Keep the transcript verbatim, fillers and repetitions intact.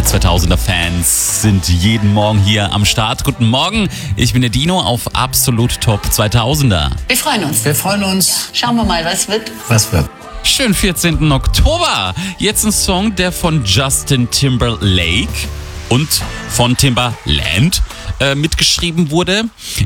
Alle zweitausender-Fans sind jeden Morgen hier am Start. Guten Morgen, ich bin der Dino auf Absolut Top zweitausender. Wir freuen uns. Wir freuen uns. Schauen wir mal, was wird. Was wird? Schön vierzehnten Oktober. Jetzt ein Song, der von Justin Timberlake und von Timbaland äh, mitgeschrieben wurde.